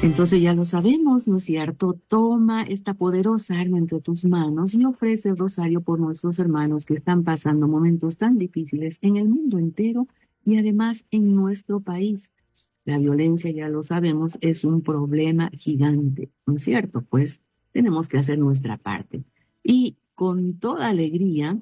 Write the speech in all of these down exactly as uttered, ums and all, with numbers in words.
Entonces ya lo sabemos, ¿no es cierto? Toma esta poderosa arma entre tus manos y ofrece el rosario por nuestros hermanos que están pasando momentos tan difíciles en el mundo entero y además en nuestro país. La violencia, ya lo sabemos, es un problema gigante, ¿no es cierto? Pues tenemos que hacer nuestra parte. Y con toda alegría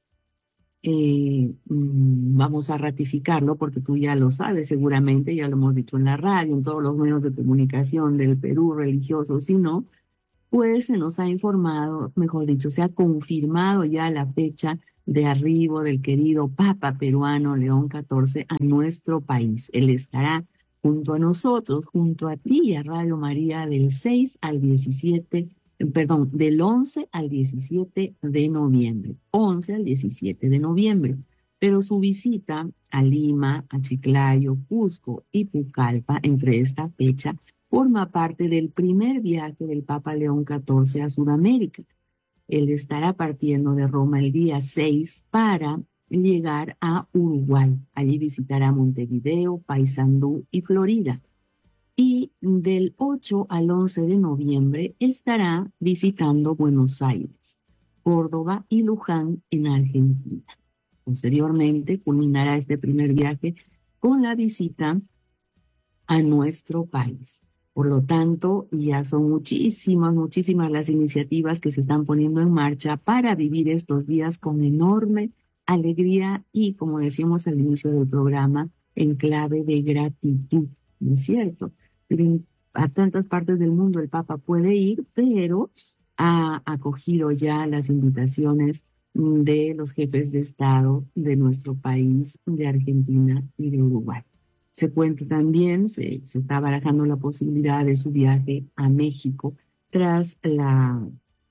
eh, mm, vamos a ratificarlo porque tú ya lo sabes seguramente, ya lo hemos dicho en la radio, en todos los medios de comunicación del Perú, religiosos, si no, pues se nos ha informado, mejor dicho, se ha confirmado ya la fecha de arribo del querido Papa peruano León catorce a nuestro país. Él estará junto a nosotros, junto a ti y a Radio María del seis al diecisiete, eh, perdón, del once al diecisiete de noviembre, once al diecisiete de noviembre. Pero su visita a Lima, a Chiclayo, Cusco y Pucallpa entre esta fecha forma parte del primer viaje del Papa León catorce a Sudamérica. Él estará partiendo de Roma el día seis para llegar a Uruguay. Allí visitará Montevideo, Paysandú y Florida. Y del ocho al once de noviembre estará visitando Buenos Aires, Córdoba y Luján en Argentina. Posteriormente culminará este primer viaje con la visita a nuestro país. Por lo tanto, ya son muchísimas, muchísimas las iniciativas que se están poniendo en marcha para vivir estos días con enorme alegría y, como decíamos al inicio del programa, en clave de gratitud, ¿no es cierto? En- A tantas partes del mundo el Papa puede ir, pero ha acogido ya las invitaciones mm, de los jefes de Estado de nuestro país, de Argentina y de Uruguay. Se cuenta también, se, se está barajando la posibilidad de su viaje a México tras la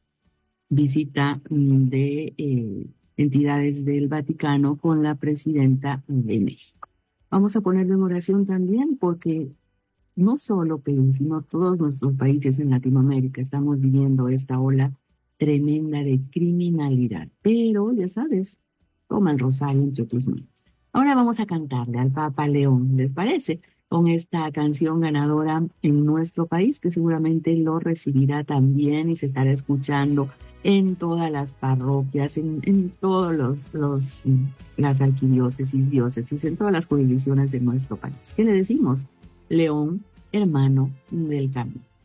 visita mm, de eh, entidades del Vaticano con la presidenta de México. Vamos a ponerlo en oración también porque no solo Perú, sino todos nuestros países en Latinoamérica estamos viviendo esta ola tremenda de criminalidad. Pero, ya sabes, toma el rosario entre tus manos. Ahora vamos a cantarle al Papa León, ¿les parece? Con esta canción ganadora en nuestro país, que seguramente lo recibirá también y se estará escuchando en todas las parroquias, en, en todos los, los, las arquidiócesis, diócesis, en todas las jurisdicciones de nuestro país. ¿Qué le decimos? León, hermano del camino.